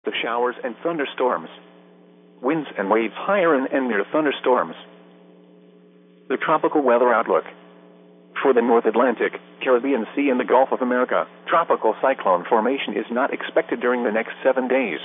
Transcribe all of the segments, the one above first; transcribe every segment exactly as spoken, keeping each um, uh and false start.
of showers and thunderstorms. Winds and waves higher in and near thunderstorms. The tropical weather outlook. For the North Atlantic, Caribbean Sea and the Gulf of America, tropical cyclone formation is not expected during the next seven days.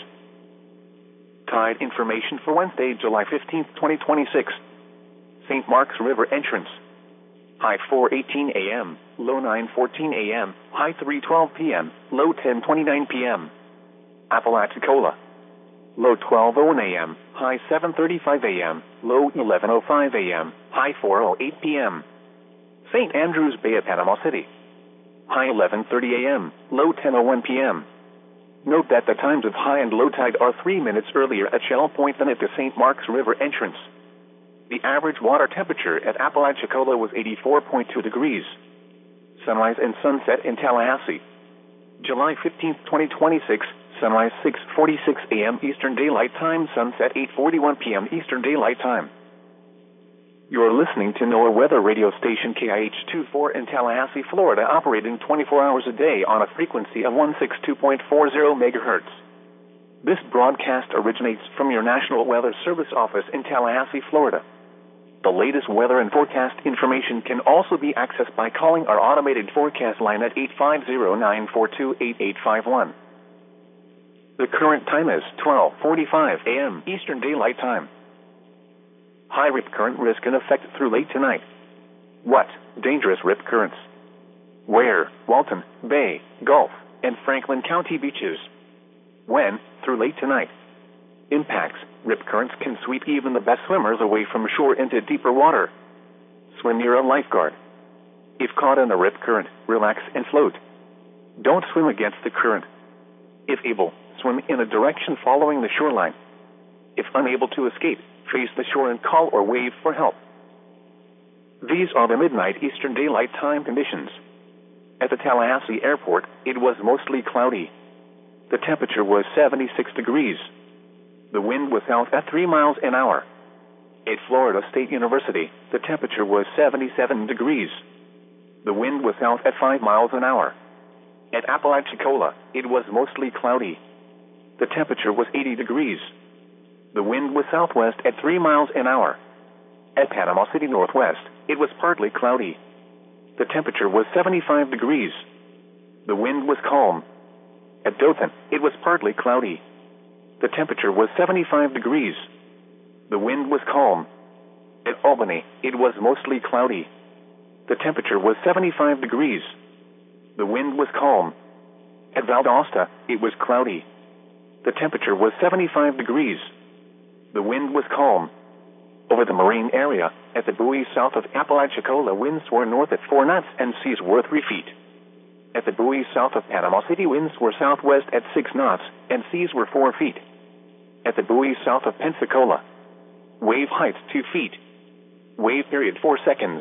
Tide information for Wednesday, July fifteenth, twenty twenty-six. Saint Mark's River entrance. High four eighteen a m, low nine fourteen a m, high three twelve p m, low ten twenty-nine p m Apalachicola. Low twelve oh one a m, high seven thirty-five a m, low eleven oh five a m, high four oh eight p m Saint Andrews Bay at Panama City. High eleven thirty a m, low ten oh one p m Note that the times of high and low tide are three minutes earlier at Shell Point than at the Saint Mark's River entrance. The average water temperature at Apalachicola was eighty-four point two degrees. Sunrise and sunset in Tallahassee. July fifteenth, twenty twenty-six, sunrise six forty-six a m Eastern Daylight Time, sunset eight forty-one p m Eastern Daylight Time. You're listening to NOAA Weather Radio Station K I H twenty-four in Tallahassee, Florida, operating twenty-four hours a day on a frequency of one sixty-two point four zero megahertz. This broadcast originates from your National Weather Service office in Tallahassee, Florida. The latest weather and forecast information can also be accessed by calling our automated forecast line at eight five zero, nine four two, eight eight five one. The current time is twelve forty-five a m Eastern Daylight Time. High rip current risk in effect through late tonight. What? Dangerous rip currents. Where? Walton, Bay, Gulf, and Franklin County beaches. When? Through late tonight. Impacts. Rip currents can sweep even the best swimmers away from shore into deeper water. Swim near a lifeguard. If caught in a rip current, relax and float. Don't swim against the current. If able, swim in a direction following the shoreline. If unable to escape, face the shore and call or wave for help. These are the midnight Eastern Daylight Time conditions. At the Tallahassee Airport, it was mostly cloudy. The temperature was seventy-six degrees. The wind was south at three miles an hour. At Florida State University, the temperature was seventy-seven degrees. The wind was south at five miles an hour. At Apalachicola, it was mostly cloudy. The temperature was eighty degrees. The wind was southwest at three miles an hour. At Panama City Northwest, it was partly cloudy. The temperature was seventy-five degrees. The wind was calm. At Dothan, it was partly cloudy. The temperature was seventy-five degrees. The wind was calm. At Albany, it was mostly cloudy. The temperature was seventy-five degrees. The wind was calm. At Valdosta, it was cloudy. The temperature was seventy-five degrees. The wind was calm. Over the marine area, at the buoy south of Apalachicola, winds were north at four knots and seas were three feet. At the buoy south of Panama City, winds were southwest at six knots and seas were four feet. At the buoy south of Pensacola, wave height two feet. Wave period four seconds.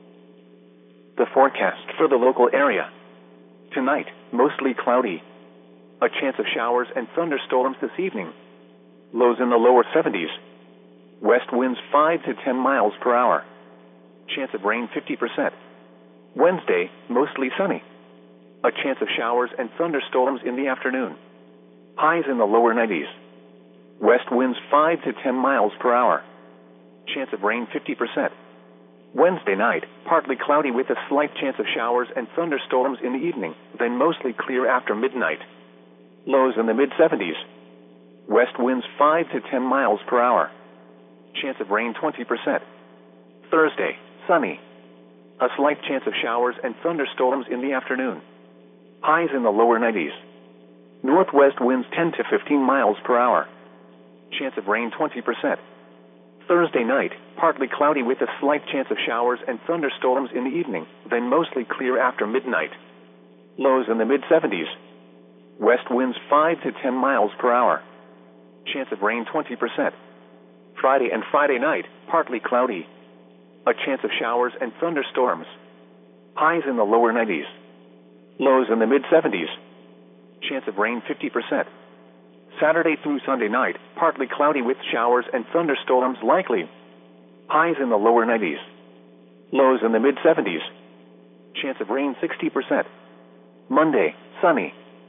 The forecast for the local area. Tonight, mostly cloudy. A chance of showers and thunderstorms this evening. Lows in the lower seventies. West winds five to ten miles per hour. Chance of rain fifty percent. Wednesday, mostly sunny. A chance of showers and thunderstorms in the afternoon. Highs in the lower nineties. West winds five to ten miles per hour. Chance of rain fifty percent. Wednesday night, partly cloudy with a slight chance of showers and thunderstorms in the evening, then mostly clear after midnight. Lows in the mid seventies. West winds five to ten miles per hour. Chance of rain twenty percent. Thursday, sunny. A slight chance of showers and thunderstorms in the afternoon. Highs in the lower nineties. Northwest winds ten to fifteen miles per hour. Chance of rain twenty percent. Thursday night, partly cloudy with a slight chance of showers and thunderstorms in the evening, then mostly clear after midnight. Lows in the mid seventies. West winds five to ten miles per hour. Chance of rain twenty percent. Friday and Friday night, partly cloudy. A chance of showers and thunderstorms. Highs in the lower nineties. Lows in the mid seventies. Chance of rain fifty percent. Saturday through Sunday night, partly cloudy with showers and thunderstorms likely. Highs in the lower nineties. Lows in the mid seventies. Chance of rain sixty percent. Monday, sunny.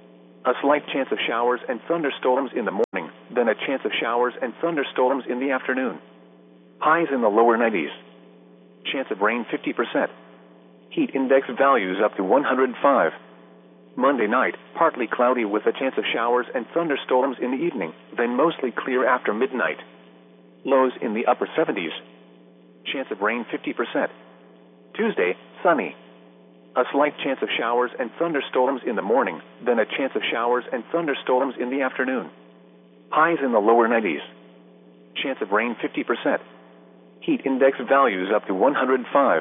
A slight chance of showers and thunderstorms in the morning, then a chance of showers and thunderstorms in the afternoon. Highs in the lower nineties. Chance of rain fifty percent. Heat index values up to one hundred five. Monday night, partly cloudy with a chance of showers and thunderstorms in the evening, then mostly clear after midnight. Lows in the upper seventies. Chance of rain fifty percent. Tuesday, sunny. A slight chance of showers and thunderstorms in the morning, then a chance of showers and thunderstorms in the afternoon. Highs in the lower nineties. Chance of rain fifty percent. Heat index values up to one hundred five.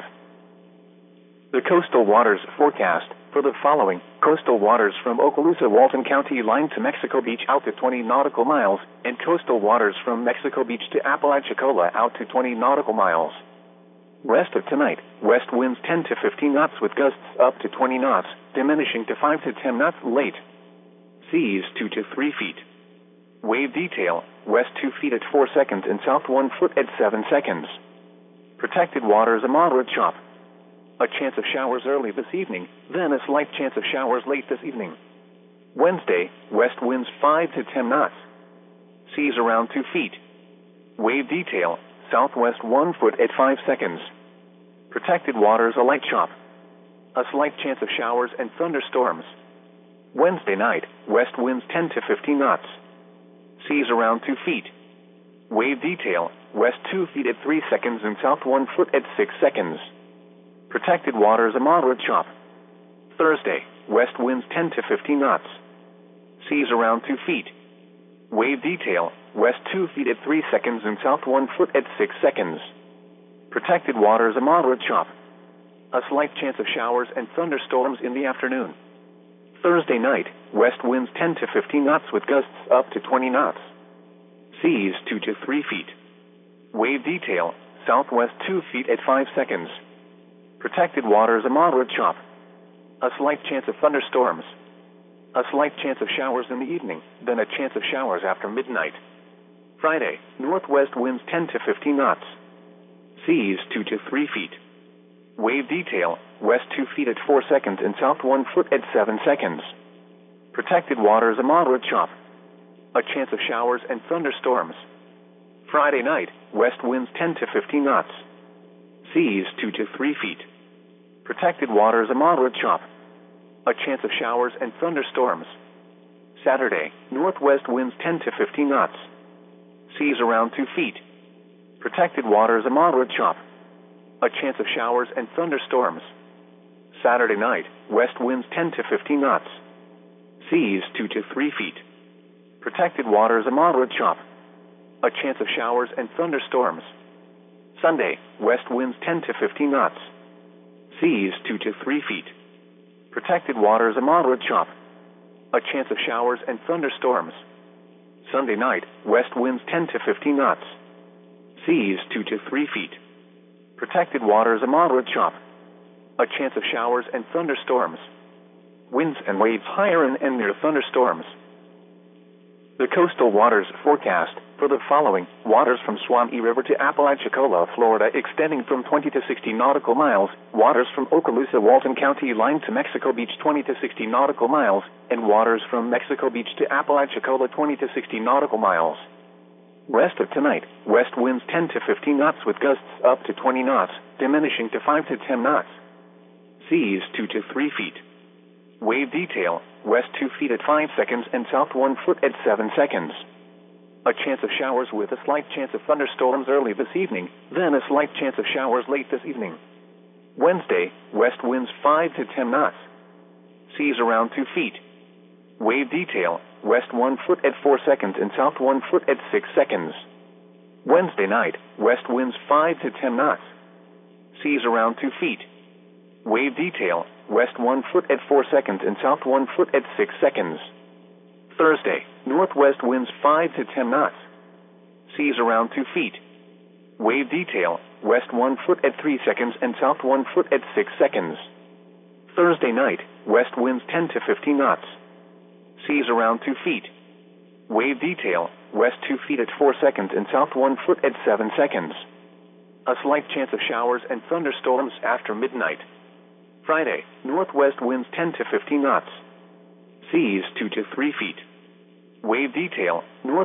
The coastal waters forecast for the following: coastal waters from Okaloosa, Walton County line to Mexico Beach out to twenty nautical miles, and coastal waters from Mexico Beach to Apalachicola out to twenty nautical miles. Rest of tonight, west winds ten to fifteen knots with gusts up to twenty knots, diminishing to five to ten knots late. Seas two to three feet. Wave detail, west two feet at four seconds and south one foot at seven seconds. Protected waters a moderate chop. A chance of showers early this evening, then a slight chance of showers late this evening. Wednesday, west winds five to ten knots. Seas around two feet. Wave detail, southwest one foot at five seconds. Protected waters a light chop. A slight chance of showers and thunderstorms. Wednesday night, west winds ten to fifteen knots. Seas around two feet. Wave detail, west two feet at three seconds and south one foot at six seconds. Protected waters a moderate chop. Thursday, west winds ten to fifteen knots. Seas around two feet. Wave detail, west two feet at three seconds and south one foot at six seconds. Protected waters a moderate chop. A slight chance of showers and thunderstorms in the afternoon. Thursday night, west winds ten to fifteen knots with gusts up to twenty knots. Seas two to three feet. Wave detail, southwest two feet at five seconds. Protected waters a moderate chop. A slight chance of thunderstorms. A slight chance of showers in the evening, then a chance of showers after midnight. Friday, northwest winds ten to fifteen knots. Seas two to three feet. Wave detail, west two feet at four seconds and south one foot at seven seconds. Protected waters a moderate chop. A chance of showers and thunderstorms. Friday night, west winds ten to fifteen knots. Seas two to three feet. Protected waters a moderate chop. A chance of showers and thunderstorms. Saturday, northwest winds ten to fifteen knots. Seas around two feet. Protected waters a moderate chop. A chance of showers and thunderstorms. Saturday night, west winds ten to fifteen knots. Seas two to three feet. Protected waters a moderate chop. A chance of showers and thunderstorms. Sunday, west winds ten to fifteen knots. Seas two to three feet. Protected waters a moderate chop. A chance of showers and thunderstorms. Sunday night, west winds ten to fifteen knots. Seas two to three feet. Protected waters a moderate chop. A chance of showers and thunderstorms. Winds and waves higher and, and near thunderstorms. The coastal waters forecast for the following: waters from Suwannee River to Apalachicola, Florida, extending from twenty to sixty nautical miles, waters from Okaloosa, Walton County line to Mexico Beach twenty to sixty nautical miles, and waters from Mexico Beach to Apalachicola twenty to sixty nautical miles. Rest of tonight, west winds ten to fifteen knots with gusts up to twenty knots, diminishing to five to ten knots. Seas two to three feet. Wave detail, west two feet at five seconds and south one foot at seven seconds. A chance of showers with a slight chance of thunderstorms early this evening, then a slight chance of showers late this evening. Wednesday, west winds five to ten knots. Seas around two feet. Wave detail, west one foot at four seconds and south one foot at six seconds. Wednesday night, west winds five to ten knots. Seas around two feet. Wave detail, west one foot at four seconds and south one foot at six seconds. Thursday, northwest winds five to ten knots. Seas around two feet. Wave detail, west one foot at three seconds and south one foot at six seconds. Thursday night, west winds ten to fifteen knots. Seas around two feet. Wave detail, west two feet at four seconds and south one foot at seven seconds. A slight chance of showers and thunderstorms after midnight. Friday, northwest winds ten to fifteen knots. Seas two to three feet. Wave detail, north.